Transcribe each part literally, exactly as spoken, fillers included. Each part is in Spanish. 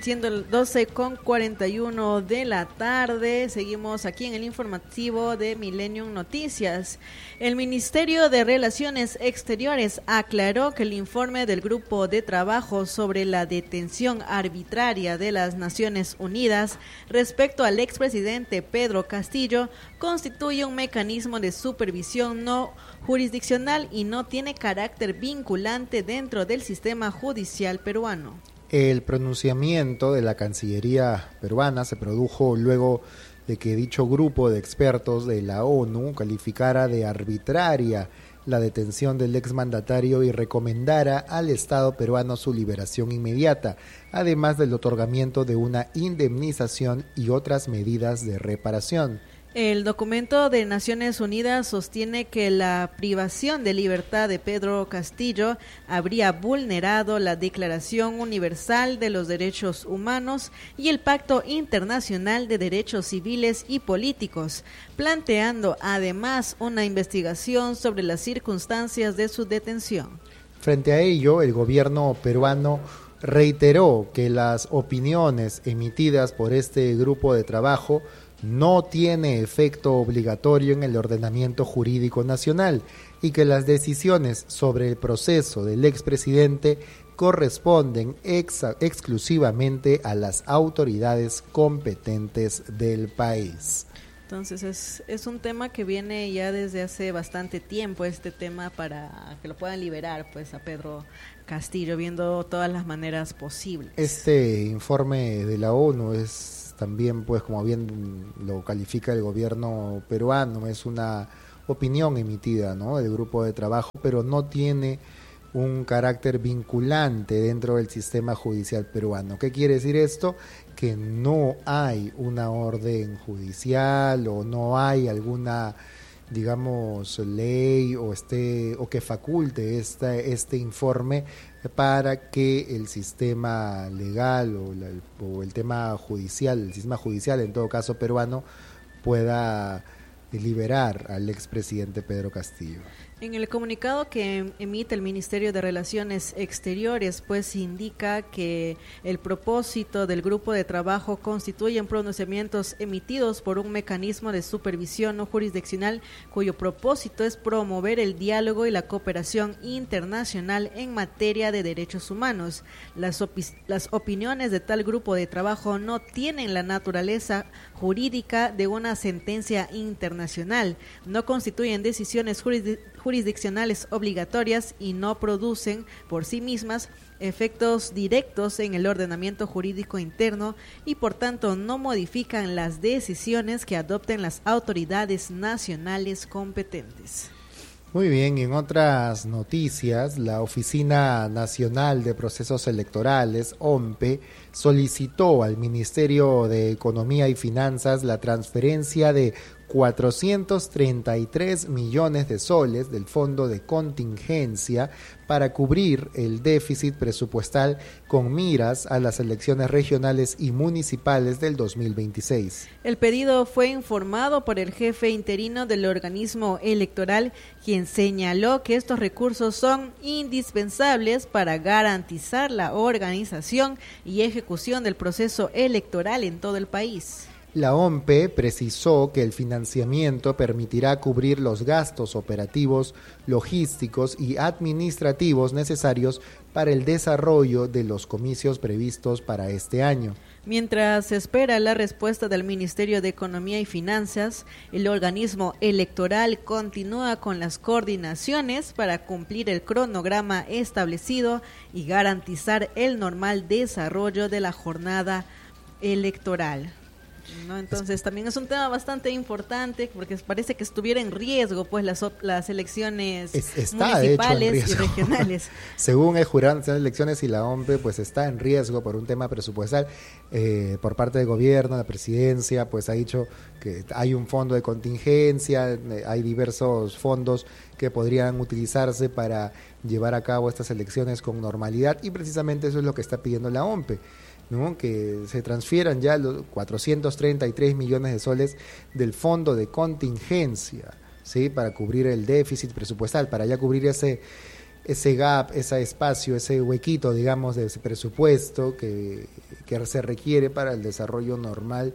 Siendo el doce con cuarenta y uno de la tarde, seguimos aquí en el informativo de Millennium Noticias. El Ministerio de Relaciones Exteriores aclaró que el informe del Grupo de Trabajo sobre la detención arbitraria de las Naciones Unidas respecto al expresidente Pedro Castillo constituye un mecanismo de supervisión no jurisdiccional y no tiene carácter vinculante dentro del sistema judicial peruano. El pronunciamiento de la Cancillería peruana se produjo luego de que dicho grupo de expertos de la ONU calificara de arbitraria la detención del exmandatario y recomendara al Estado peruano su liberación inmediata, además del otorgamiento de una indemnización y otras medidas de reparación. El documento de Naciones Unidas sostiene que la privación de libertad de Pedro Castillo habría vulnerado la Declaración Universal de los Derechos Humanos y el Pacto Internacional de Derechos Civiles y Políticos, planteando además una investigación sobre las circunstancias de su detención. Frente a ello, el gobierno peruano reiteró que las opiniones emitidas por este grupo de trabajo no tiene efecto obligatorio en el ordenamiento jurídico nacional y que las decisiones sobre el proceso del expresidente corresponden ex exclusivamente a las autoridades competentes del país. Entonces es, es un tema que viene ya desde hace bastante tiempo, este tema para que lo puedan liberar pues a Pedro Castillo, viendo todas las maneras posibles. Este informe de la ONU es también, pues como bien lo califica el gobierno peruano, es una opinión emitida, ¿no?, del grupo de trabajo, pero no tiene un carácter vinculante dentro del sistema judicial peruano. ¿Qué quiere decir esto? Que no hay una orden judicial o no hay alguna, digamos, ley o este o que faculte esta, este informe para que el sistema legal o, la, o el tema judicial, el sistema judicial en todo caso peruano, pueda liberar al expresidente Pedro Castillo. En el comunicado que emite el Ministerio de Relaciones Exteriores, pues indica que el propósito del grupo de trabajo constituyen pronunciamientos emitidos por un mecanismo de supervisión no jurisdiccional cuyo propósito es promover el diálogo y la cooperación internacional en materia de derechos humanos. Las, opi- las opiniones de tal grupo de trabajo no tienen la naturaleza jurídica de una sentencia internacional, no constituyen decisiones jurisdiccionales jurisdiccionales obligatorias y no producen por sí mismas efectos directos en el ordenamiento jurídico interno y por tanto no modifican las decisiones que adopten las autoridades nacionales competentes. Muy bien, en otras noticias, la Oficina Nacional de Procesos Electorales, O M P E, solicitó al Ministerio de Economía y Finanzas la transferencia de cuatrocientos treinta y tres millones de soles del fondo de contingencia para cubrir el déficit presupuestal con miras a las elecciones regionales y municipales del dos mil veintiséis. El pedido fue informado por el jefe interino del organismo electoral, quien señaló que estos recursos son indispensables para garantizar la organización y ejecución del proceso electoral en todo el país. La O M P E precisó que el financiamiento permitirá cubrir los gastos operativos, logísticos y administrativos necesarios para el desarrollo de los comicios previstos para este año. Mientras se espera la respuesta del Ministerio de Economía y Finanzas, el organismo electoral continúa con las coordinaciones para cumplir el cronograma establecido y garantizar el normal desarrollo de la jornada electoral. ¿No? Entonces también es un tema bastante importante porque parece que estuviera en riesgo pues las, las elecciones es, está, municipales de hecho, en y regionales. Según el Jurado Nacional de Elecciones y la O M P E, pues está en riesgo por un tema presupuestal eh, por parte del gobierno. La presidencia pues ha dicho que hay un fondo de contingencia, eh, hay diversos fondos que podrían utilizarse para llevar a cabo estas elecciones con normalidad y precisamente eso es lo que está pidiendo la O M P E, ¿no? Que se transfieran ya los cuatrocientos treinta y tres millones de soles del fondo de contingencia, ¿sí? Para cubrir el déficit presupuestal, para ya cubrir ese ese gap, ese espacio, ese huequito, digamos, de ese presupuesto que, que se requiere para el desarrollo normal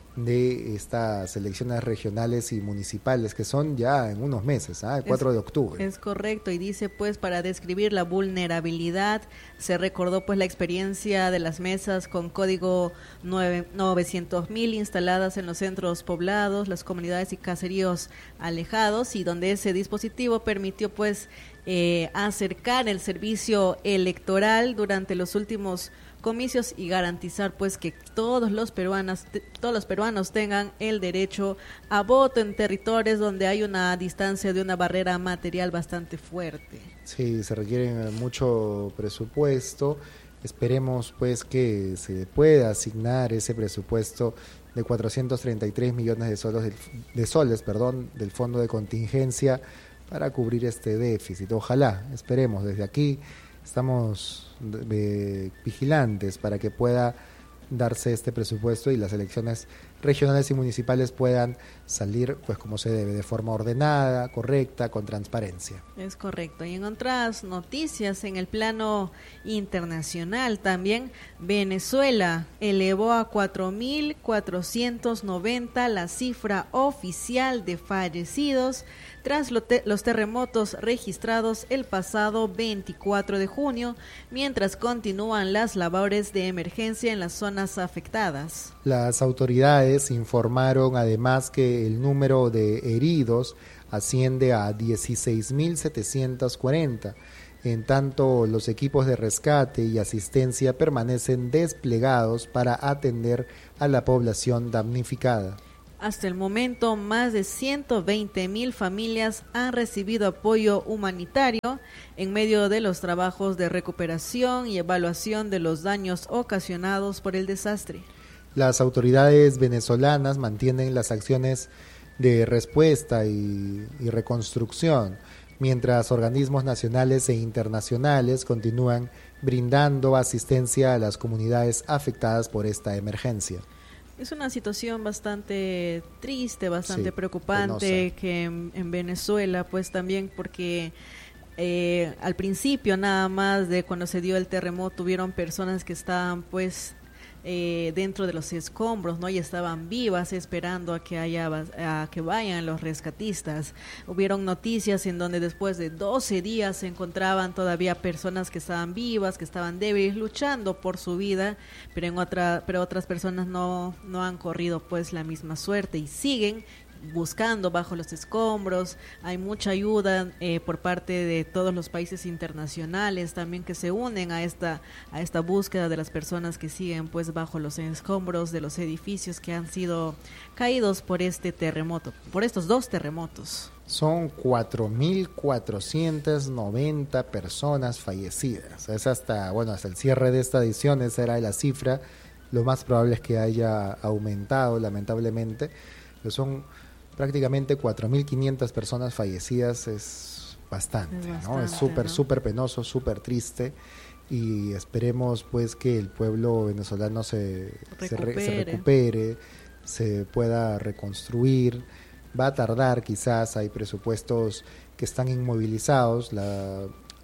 de estas elecciones regionales y municipales, que son ya en unos meses, ¿ah? el cuatro de octubre. Es correcto, y dice pues para describir la vulnerabilidad, se recordó pues la experiencia de las mesas con código novecientos mil instaladas en los centros poblados, las comunidades y caseríos alejados, y donde ese dispositivo permitió pues eh, acercar el servicio electoral durante los últimos comicios y garantizar pues que todos los peruanos todos los peruanos tengan el derecho a voto en territorios donde hay una distancia de una barrera material bastante fuerte. Sí, se requiere mucho presupuesto. Esperemos pues que se pueda asignar ese presupuesto de cuatrocientos treinta y tres millones de soles, de soles, perdón, del fondo de contingencia para cubrir este déficit. Ojalá, esperemos desde aquí. Estamos eh, vigilantes para que pueda darse este presupuesto y las elecciones regionales y municipales puedan salir pues como se debe, de forma ordenada, correcta, con transparencia. Es correcto. Y en otras noticias, en el plano internacional también, Venezuela elevó a cuatro mil cuatrocientos noventa la cifra oficial de fallecidos tras los terremotos registrados el pasado veinticuatro de junio, mientras continúan las labores de emergencia en las zonas afectadas. Las autoridades informaron además que el número de heridos asciende a dieciséis mil setecientos cuarenta, en tanto los equipos de rescate y asistencia permanecen desplegados para atender a la población damnificada. Hasta el momento, más de ciento veinte mil familias han recibido apoyo humanitario en medio de los trabajos de recuperación y evaluación de los daños ocasionados por el desastre. Las autoridades venezolanas mantienen las acciones de respuesta y, y reconstrucción, mientras organismos nacionales e internacionales continúan brindando asistencia a las comunidades afectadas por esta emergencia. Es una situación bastante triste, bastante sí, preocupante penosa. que en, en Venezuela, pues también porque eh, al principio nada más de cuando se dio el terremoto hubieron personas que estaban pues eh, dentro de los escombros, ¿no? Y estaban vivas esperando a que haya a que vayan los rescatistas. Hubieron noticias en donde después de doce días se encontraban todavía personas que estaban vivas, que estaban débiles, luchando por su vida, pero en otra, pero otras personas no, no han corrido pues la misma suerte y siguen buscando bajo los escombros. Hay mucha ayuda eh, por parte de todos los países internacionales también que se unen a esta a esta búsqueda de las personas que siguen pues bajo los escombros de los edificios que han sido caídos por este terremoto, por estos dos terremotos. Son cuatro mil cuatrocientas noventa personas fallecidas. Es hasta, bueno, hasta el cierre de esta edición, esa era la cifra. Lo más probable es que haya aumentado, lamentablemente. Pero son prácticamente cuatro mil quinientas personas fallecidas, es bastante, es bastante, ¿no? Es súper, ¿no? súper penoso, súper triste, y esperemos pues que el pueblo venezolano se recupere. Se, re, se recupere, se pueda reconstruir. Va a tardar quizás, hay presupuestos que están inmovilizados. La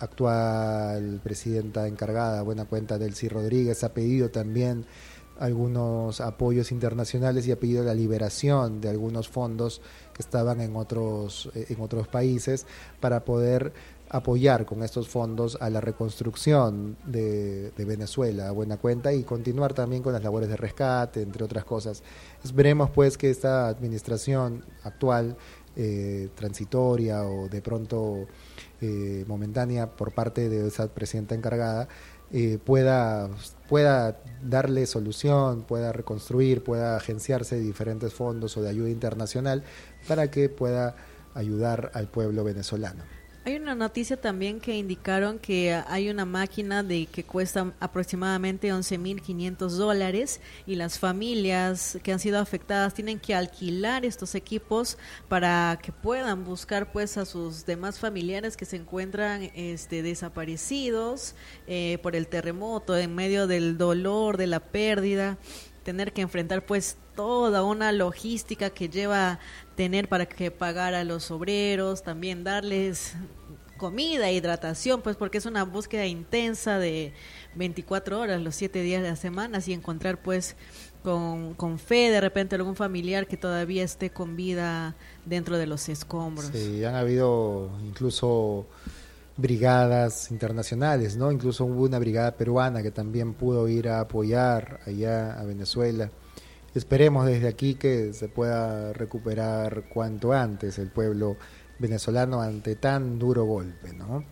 actual presidenta encargada, buena cuenta, Delcy Rodríguez, ha pedido también algunos apoyos internacionales y ha pedido la liberación de algunos fondos que estaban en otros en otros países para poder apoyar con estos fondos a la reconstrucción de, de Venezuela, a buena cuenta, y continuar también con las labores de rescate, entre otras cosas. Esperemos pues que esta administración actual, eh, transitoria o de pronto eh, momentánea por parte de esa presidenta encargada, Eh, pueda, pueda darle solución, pueda reconstruir, pueda agenciarse de diferentes fondos o de ayuda internacional para que pueda ayudar al pueblo venezolano. Hay una noticia también que indicaron que hay una máquina de que cuesta aproximadamente once mil quinientos dólares y las familias que han sido afectadas tienen que alquilar estos equipos para que puedan buscar pues a sus demás familiares que se encuentran este, desaparecidos eh, por el terremoto, en medio del dolor, de la pérdida, tener que enfrentar pues toda una logística que lleva tener para que pagar a los obreros, también darles comida, hidratación, pues porque es una búsqueda intensa de veinticuatro horas, los siete días de la semana, y encontrar pues con, con fe de repente algún familiar que todavía esté con vida dentro de los escombros. Sí, han habido incluso brigadas internacionales, ¿no? Incluso hubo una brigada peruana que también pudo ir a apoyar allá a Venezuela. Esperemos desde aquí que se pueda recuperar cuanto antes el pueblo venezolano ante tan duro golpe, ¿no?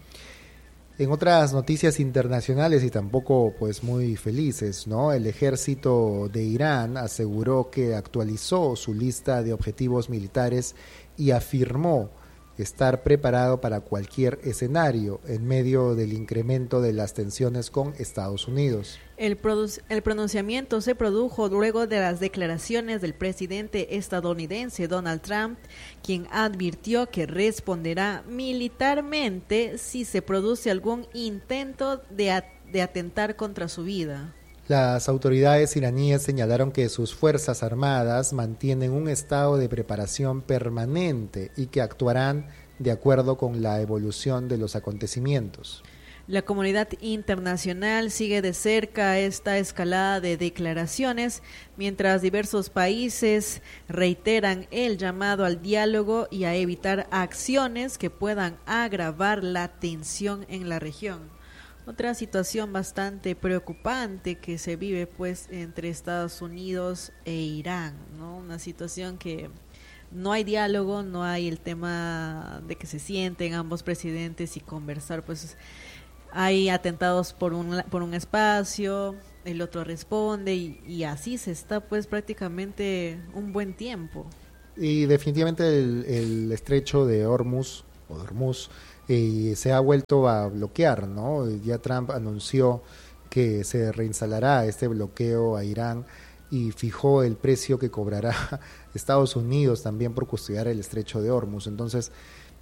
En otras noticias internacionales y tampoco pues muy felices, ¿no? El ejército de Irán aseguró que actualizó su lista de objetivos militares y afirmó estar preparado para cualquier escenario en medio del incremento de las tensiones con Estados Unidos. El, el pronunciamiento se produjo luego de las declaraciones del presidente estadounidense Donald Trump, quien advirtió que responderá militarmente si se produce algún intento de, at de atentar contra su vida. Las autoridades iraníes señalaron que sus fuerzas armadas mantienen un estado de preparación permanente y que actuarán de acuerdo con la evolución de los acontecimientos. La comunidad internacional sigue de cerca esta escalada de declaraciones, mientras diversos países reiteran el llamado al diálogo y a evitar acciones que puedan agravar la tensión en la región. Otra situación bastante preocupante que se vive pues entre Estados Unidos e Irán, ¿no? Una situación que no hay diálogo, no hay el tema de que se sienten ambos presidentes y conversar, pues hay atentados por un por un espacio, el otro responde y, y así se está pues prácticamente un buen tiempo. Y definitivamente el, el estrecho de Hormuz o de Hormuz eh, se ha vuelto a bloquear, ¿no? Ya Trump anunció que se reinstalará este bloqueo a Irán y fijó el precio que cobrará Estados Unidos también por custodiar el estrecho de Hormuz. Entonces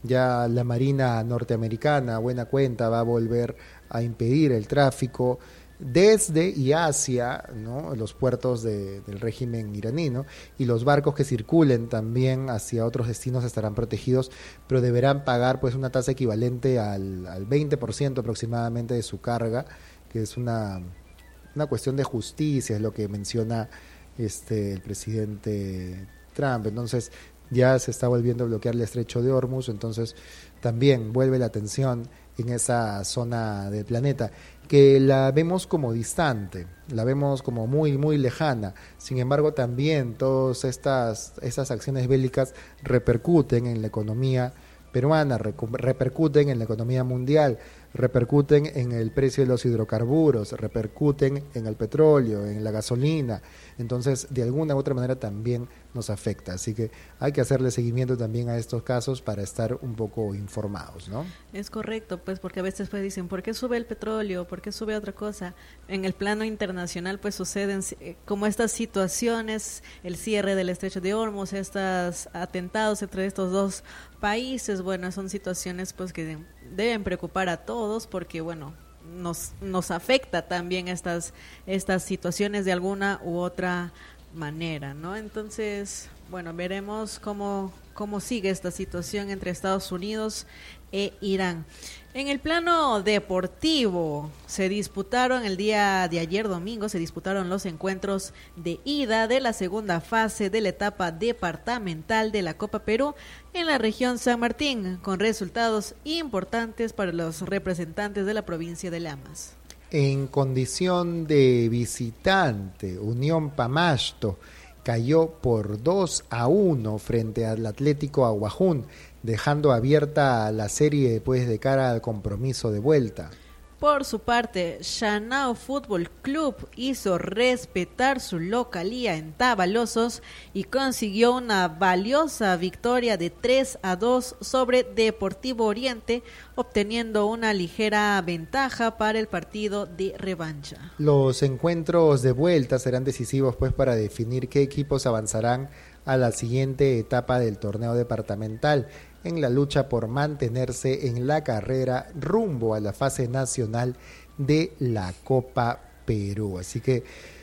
ya la Marina norteamericana, a buena cuenta, va a volver a impedir el tráfico desde y hacia, ¿no?, los puertos de, del régimen iraní, ¿no? Y los barcos que circulen también hacia otros destinos estarán protegidos, pero deberán pagar pues una tasa equivalente al, al veinte por ciento aproximadamente de su carga, que es una, una cuestión de justicia, es lo que menciona este el presidente Trump. Entonces ya se está volviendo a bloquear el estrecho de Hormuz, entonces también vuelve la tensión en esa zona del planeta, que la vemos como distante, la vemos como muy, muy lejana. Sin embargo, también todas estas, estas acciones bélicas repercuten en la economía peruana, repercuten en la economía mundial, repercuten en el precio de los hidrocarburos, repercuten en el petróleo, en la gasolina. Entonces, de alguna u otra manera también nos afecta. Así que hay que hacerle seguimiento también a estos casos para estar un poco informados, ¿no? Es correcto, pues, porque a veces pues dicen, ¿por qué sube el petróleo? ¿Por qué sube otra cosa? En el plano internacional pues suceden eh, como estas situaciones, el cierre del estrecho de Hormuz, estos atentados entre estos dos países. Bueno, son situaciones pues que deben preocupar a todos porque, bueno, nos nos afecta también estas estas situaciones de alguna u otra manera, ¿no? Entonces, bueno, veremos cómo cómo sigue esta situación entre Estados Unidos e Irán. En el plano deportivo, se disputaron el día de ayer domingo, se disputaron los encuentros de ida de la segunda fase de la etapa departamental de la Copa Perú en la región San Martín, con resultados importantes para los representantes de la provincia de Lamas. En condición de visitante, Unión Pamasto cayó por dos a uno frente al Atlético Aguajún, dejando abierta la serie pues de cara al compromiso de vuelta. Por su parte, Shanao Fútbol Club hizo respetar su localía en Tabalosos y consiguió una valiosa victoria de tres a dos sobre Deportivo Oriente, obteniendo una ligera ventaja para el partido de revancha. Los encuentros de vuelta serán decisivos pues para definir qué equipos avanzarán a la siguiente etapa del torneo departamental, en la lucha por mantenerse en la carrera rumbo a la fase nacional de la Copa Perú. Así que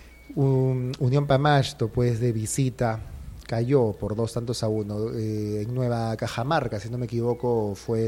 um, Unión Pamasto, pues de visita, cayó por dos tantos a uno. Eh, en Nueva Cajamarca, si no me equivoco, fue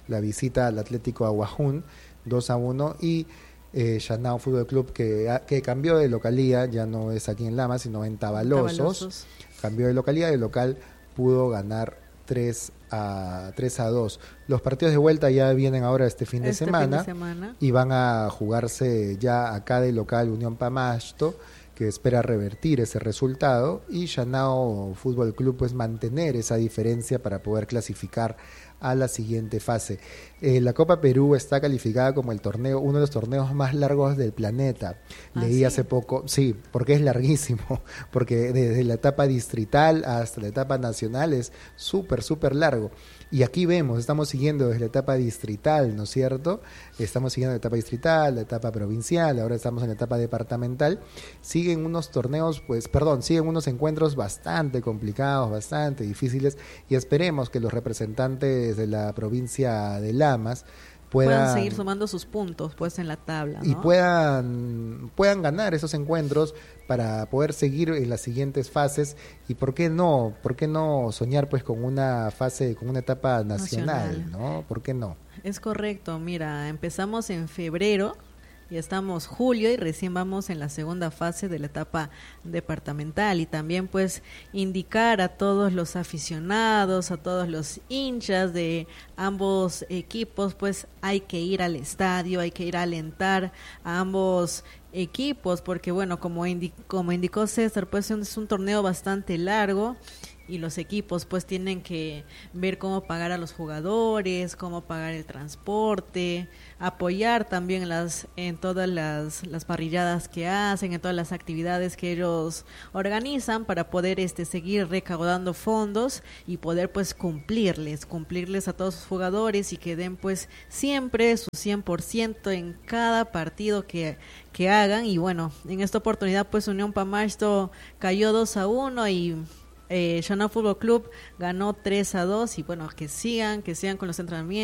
la visita al Atlético Aguajún, dos a uno, y eh, Shanao Fútbol Club, que, que cambió de localía, ya no es aquí en Lama, sino en Tabalosos, Tabalosos. cambió de localía, el local pudo ganar tres a dos. Los partidos de vuelta ya vienen ahora este fin de, este semana, fin de semana y van a jugarse ya acá de local Unión Pamasto, que espera revertir ese resultado, y Shanao Fútbol Club pues mantener esa diferencia para poder clasificar a la siguiente fase. Eh, la Copa Perú está calificada como el torneo, uno de los torneos más largos del planeta. ¿Ah, Leí sí? hace poco, sí, porque es larguísimo, porque desde la etapa distrital hasta la etapa nacional es súper, súper largo. Y aquí vemos, estamos siguiendo desde la etapa distrital, ¿no es cierto? Estamos siguiendo la etapa distrital, la etapa provincial, ahora estamos en la etapa departamental. Siguen unos torneos, pues, perdón, siguen unos encuentros bastante complicados, bastante difíciles, y esperemos que los representantes de la provincia de Lamas puedan, puedan seguir sumando sus puntos pues en la tabla, ¿no? Y puedan, puedan ganar esos encuentros para poder seguir en las siguientes fases, y por qué no, por qué no soñar pues con una fase, con una etapa nacional, nacional. ¿no? ¿Por qué no? Es correcto, mira, empezamos en febrero, ya estamos julio y recién vamos en la segunda fase de la etapa departamental, y también pues indicar a todos los aficionados, a todos los hinchas de ambos equipos, pues hay que ir al estadio, hay que ir a alentar a ambos equipos, porque bueno, como, indi- como indicó César, pues es un torneo bastante largo, y los equipos pues tienen que ver cómo pagar a los jugadores, cómo pagar el transporte, apoyar también las en todas las, las parrilladas que hacen, en todas las actividades que ellos organizan para poder este seguir recaudando fondos y poder pues cumplirles, cumplirles a todos sus jugadores, y que den pues siempre su cien por ciento en cada partido que, que hagan. Y bueno, en esta oportunidad pues Unión Pamasto cayó dos a uno y Eh, Shanao Fútbol Club ganó tres a dos, y bueno, que sigan, que sigan con los entrenamientos.